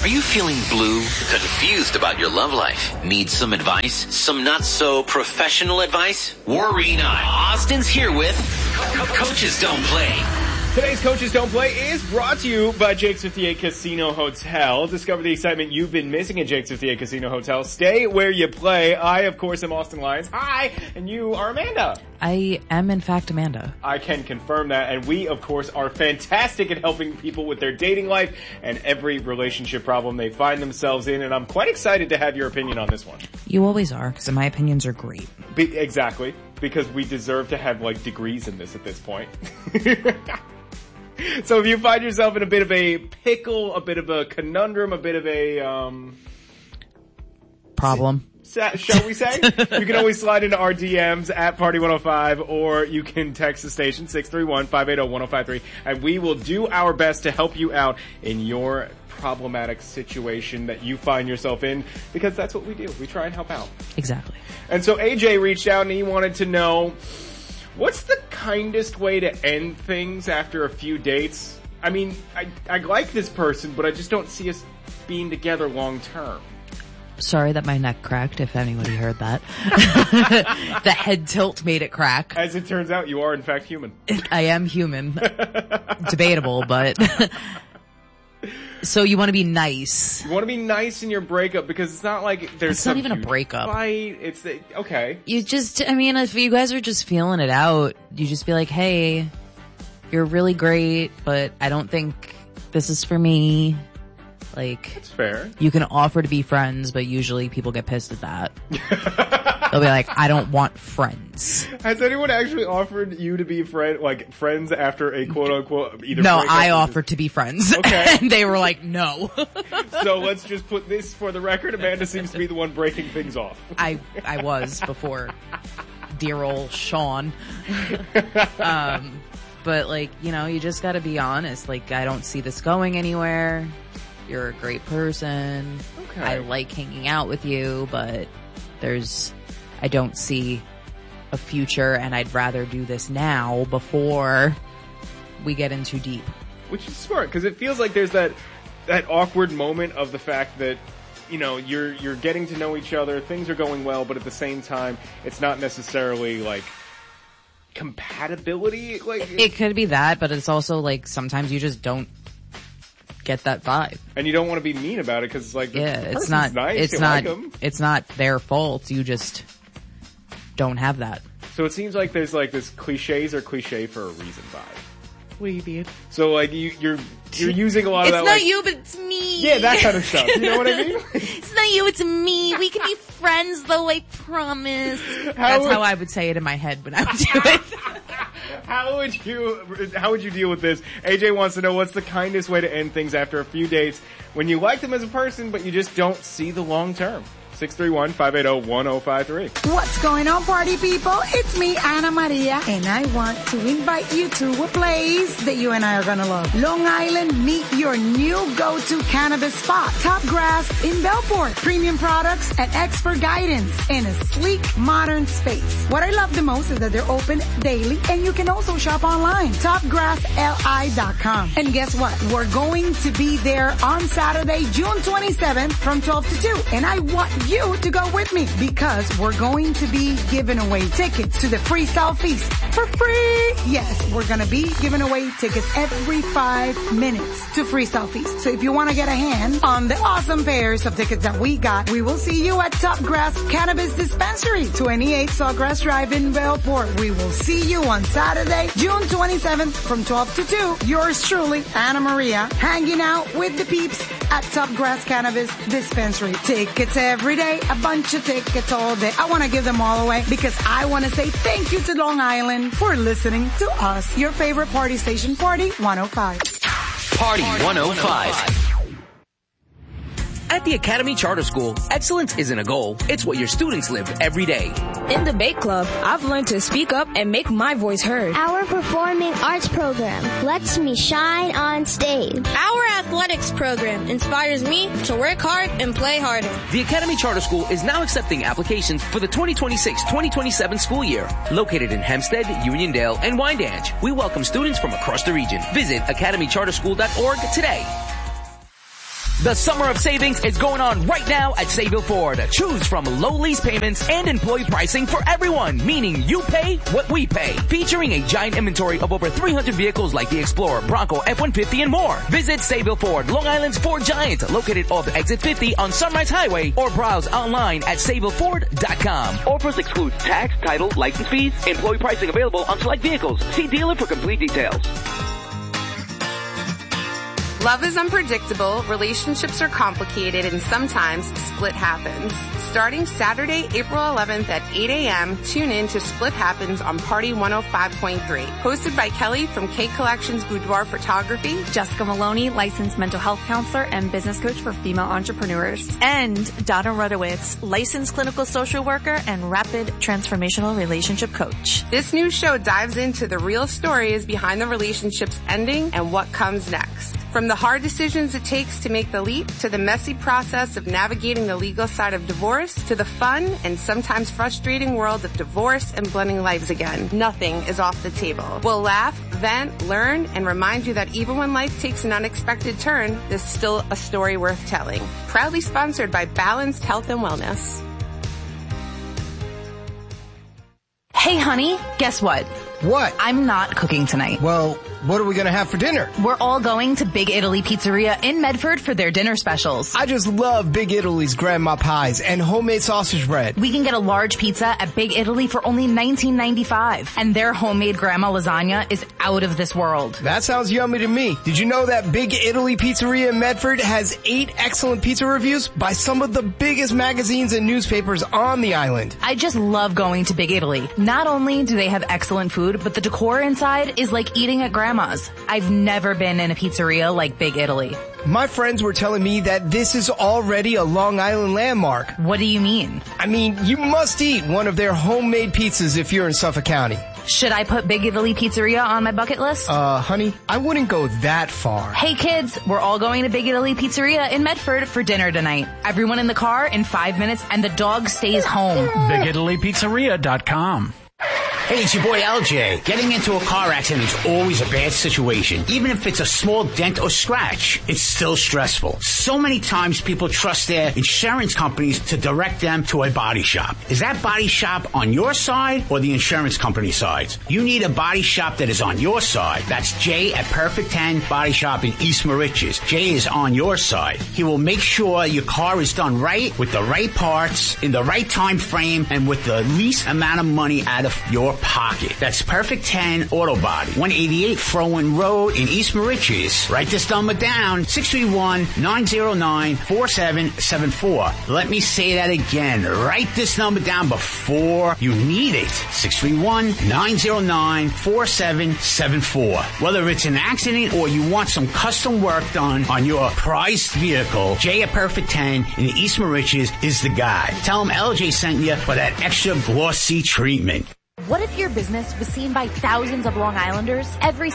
Are you feeling blue? Confused about your love life? Need some advice? Some not so professional advice? Worry not. Austin's here with Coaches Don't Play. Today's Coaches Don't Play is brought to you by Jake's 58 Casino Hotel. Discover the excitement you've been missing at Jake's 58 Casino Hotel. Stay where you play. I, of course, am Austin Lyons. Hi, and you are Amanda. I am, in fact, Amanda. I can confirm that, and we, of course, are fantastic at helping people with their dating life and every relationship problem they find themselves in, and I'm quite excited to have your opinion on this one. You always are, because my opinions are great. Exactly, because we deserve to have, degrees in this point. So if you find yourself in a bit of a pickle, a bit of a conundrum, a bit of a, problem, shall we say? You can always slide into our DMs at Party105, or you can text the station 631-580-1053, and we will do our best to help you out in your problematic situation that you find yourself in, because that's what we do. We try and help out. Exactly. And so AJ reached out and he wanted to know, what's the kindest way to end things after a few dates? I mean, I like this person, but I just don't see us being together long term. Sorry that my neck cracked, if anybody heard that. The head tilt made it crack. As it turns out, you are in fact human. I am human. Debatable, but... So you want to be nice. You want to be nice in your breakup, because it's not like there's not even a breakup. Fight. It's okay. You just, if you guys are just feeling it out, you just be like, hey, you're really great, but I don't think this is for me. That's fair. You can offer to be friends, but usually people get pissed at that. They'll be like, I don't want friends. Has anyone actually offered you to be friends after a quote unquote either? No, I offered to be friends. Okay. And they were like, no. So let's just put this for the record. Amanda seems to be the one breaking things off. I was before dear old Sean. But you just gotta be honest. I don't see this going anywhere. You're a great person. Okay. I like hanging out with you, but I don't see a future, and I'd rather do this now before we get in too deep. Which is smart, because it feels like there's that awkward moment of the fact that, you're getting to know each other, things are going well, but at the same time, it's not necessarily compatibility. It could be that, but it's also sometimes you just don't get that vibe, and you don't want to be mean about it, because it's not nice. It's not their fault. You just don't have that. So it seems like there's this cliches are cliche for a reason vibe. What do you mean? So you're using a lot of that. It's not you, but it's me. Yeah, that kind of stuff. You know what I mean? It's not you, it's me. We can be friends, though. I promise. That's how I would say it in my head when I would do it. How would you deal with this? AJ wants to know, what's the kindest way to end things after a few dates when you like them as a person, but you just don't see the long term? 631-580-1053. What's going on, party people? It's me, Ana Maria, and I want to invite you to a place that you and I are gonna love. Long Island, meet your new go-to cannabis spot. Top Grass in Bellport. Premium products and expert guidance in a sleek, modern space. What I love the most is that they're open daily, and you can also shop online. TopGrassLI.com. And guess what? We're going to be there on Saturday, June 27th from 12 to 2. And I want you to go with me, because we're going to be giving away tickets to the Freestyle Feast for free. Yes, we're going to be giving away tickets every 5 minutes to Freestyle Feast. So if you want to get a hand on the awesome pairs of tickets that we got, we will see you at Top Grass Cannabis Dispensary, 28 Sawgrass Drive in Bellport. We will see you on Saturday, June 27th from 12 to 2. Yours truly, Ana Maria, hanging out with the peeps at Top Grass Cannabis Dispensary. Tickets every day, a bunch of tickets all day. I want to give them all away, because I want to say thank you to Long Island for listening to us. Your favorite party station, Party 105. Party 105. At the Academy Charter School, excellence isn't a goal, it's what your students live every day. In the Bake Club, I've learned to speak up and make my voice heard. Our performing arts program lets me shine on stage. Our athletics program inspires me to work hard and play harder. The Academy Charter School is now accepting applications for the 2026-2027 school year. Located in Hempstead, Uniondale, and Wyandanch, we welcome students from across the region. Visit academycharterschool.org today. The summer of savings is going on right now at Sayville Ford. Choose from low lease payments and employee pricing for everyone, meaning you pay what we pay. Featuring a giant inventory of over 300 vehicles like the Explorer, Bronco, F-150, and more. Visit Sayville Ford, Long Island's Ford Giant, located off Exit 50 on Sunrise Highway, or browse online at SayvilleFord.com. Offers exclude tax, title, license fees, employee pricing available on select vehicles. See dealer for complete details. Love is unpredictable, relationships are complicated, and sometimes split happens. Starting Saturday, April 11th at 8 a.m., tune in to Split Happens on Party 105.3. Hosted by Kelly from K Collections Boudoir Photography, Jessica Maloney, licensed mental health counselor and business coach for female entrepreneurs, and Donna Rudowitz, licensed clinical social worker and rapid transformational relationship coach. This new show dives into the real stories behind the relationships ending and what comes next. From the hard decisions it takes to make the leap, to the messy process of navigating the legal side of divorce, to the fun and sometimes frustrating world of divorce and blending lives again. Nothing is off the table. We'll laugh, vent, learn, and remind you that even when life takes an unexpected turn, there's still a story worth telling. Proudly sponsored by Balanced Health and Wellness. Hey, honey, guess what? What? I'm not cooking tonight. Well, what are we gonna have for dinner? We're all going to Big Italy Pizzeria in Medford for their dinner specials. I just love Big Italy's grandma pies and homemade sausage bread. We can get a large pizza at Big Italy for only $19.95. And their homemade grandma lasagna is out of this world. That sounds yummy to me. Did you know that Big Italy Pizzeria in Medford has 8 excellent pizza reviews by some of the biggest magazines and newspapers on the island? I just love going to Big Italy. Not only do they have excellent food, but the decor inside is like eating at grandma's. I've never been in a pizzeria like Big Italy. My friends were telling me that this is already a Long Island landmark. What do you mean? I mean, you must eat one of their homemade pizzas if you're in Suffolk County. Should I put Big Italy Pizzeria on my bucket list? Honey, I wouldn't go that far. Hey kids, we're all going to Big Italy Pizzeria in Medford for dinner tonight. Everyone in the car in 5 minutes and the dog stays home. BigItalyPizzeria.com. Hey, it's your boy LJ. Getting into a car accident is always a bad situation. Even if it's a small dent or scratch, it's still stressful. So many times people trust their insurance companies to direct them to a body shop. Is that body shop on your side or the insurance company side? You need a body shop that is on your side. That's Jay at Perfect 10 Body Shop in East Moriches. Jay is on your side. He will make sure your car is done right, with the right parts, in the right time frame, and with the least amount of money out of your pocket. That's Perfect 10 Auto Body, 188 Frowen Road in East Moriches. Write this number down, 631-909-4774. Let me say that again. Write this number down before you need it. 631-909-4774. Whether it's an accident or you want some custom work done on your prized vehicle, Jay at Perfect 10 in East Moriches is the guy. Tell him LJ sent you for that extra glossy treatment. What if your business was seen by thousands of Long Islanders every